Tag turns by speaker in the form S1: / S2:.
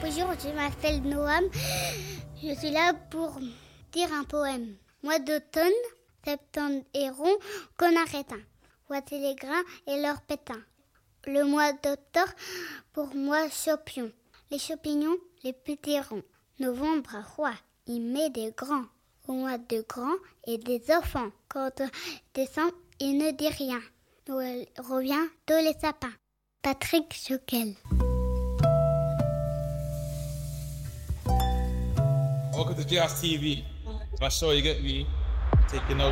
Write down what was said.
S1: Bonjour, je m'appelle Noam. Je suis là pour dire un poème. Mois d'automne, septembre est rond, qu'on arrête un. Voici les grains et leurs pétins. Le mois d'octobre, pour moi, champion. Les champignons, les petits ronds. Novembre, roi, il met des grands. Au mois de grands et des enfants. Quand décembre, il ne dit rien. Noël revient, tous les sapins. Patrick Choquel.
S2: Welcome to JS TV. It's my show, you get me? Taking over.